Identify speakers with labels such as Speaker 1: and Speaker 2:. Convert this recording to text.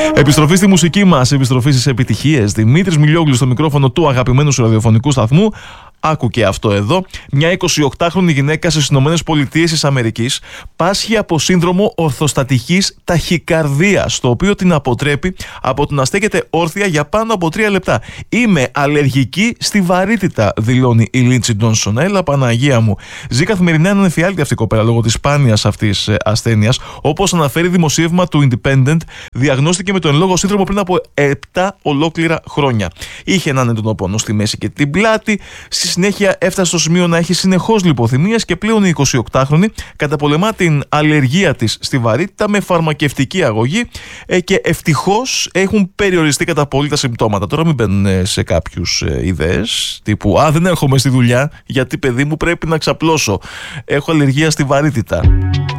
Speaker 1: Επιστροφή στη μουσική μας, επιστροφή στις επιτυχίες. Δημήτρης Μιλιόγλου στο μικρόφωνο του αγαπημένου σου ραδιοφωνικού σταθμού. Άκου και αυτό εδώ. Μια 28χρονη γυναίκα στις ΗΠΑ πάσχει από σύνδρομο ορθοστατικής ταχυκαρδίας, το οποίο την αποτρέπει από το να στέκεται όρθια για πάνω από 3 λεπτά. Είμαι αλλεργική στη βαρύτητα, δηλώνει η Λίντσι Τζόνσον. Έλα Παναγία μου. Ζει καθημερινά έναν εφιάλτη αυτή η κοπέλα λόγω της σπάνιας αυτής ασθένειας. Όπως αναφέρει δημοσίευμα του Independent, διαγνώστηκε με το εν λόγω σύνδρομο πριν από 7 ολόκληρα χρόνια. Είχε έναν έντονο πόνο στη μέση και την πλάτη. Στη συνέχεια έφτασε στο σημείο να έχει συνεχώς λιποθυμίες και πλέον η 28χρονη καταπολεμά την αλλεργία της στη βαρύτητα με φαρμακευτική αγωγή και ευτυχώς έχουν περιοριστεί κατά πολύ τα συμπτώματα. Τώρα μην μπαίνουν σε κάποιους ιδέες τύπου «Α, δεν έρχομαι στη δουλειά γιατί παιδί μου πρέπει να ξαπλώσω. Έχω αλλεργία στη βαρύτητα».